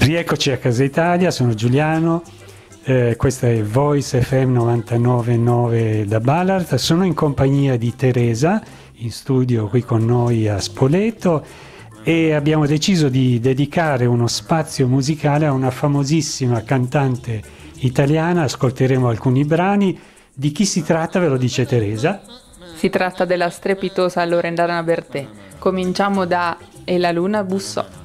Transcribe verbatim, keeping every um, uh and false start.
Rieccoci a Casa Italia, sono Giuliano, eh, questa è Voice F M novantanove virgola nove da Ballard, sono in compagnia di Teresa, in studio qui con noi a Spoleto, e abbiamo deciso di dedicare uno spazio musicale a una famosissima cantante italiana. Ascolteremo alcuni brani. Di chi si tratta, ve lo dice Teresa? Si tratta della strepitosa Loredana Bertè. Cominciamo da E la luna bussò.